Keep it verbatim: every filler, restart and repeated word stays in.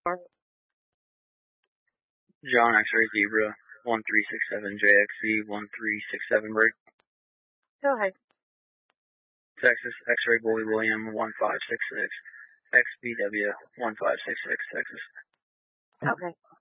John X-ray Zebra, one three six seven J X Z, one three six seven break. Go ahead. Texas X-ray Boy William, one five six six, X B W, one five six six, Texas. Okay.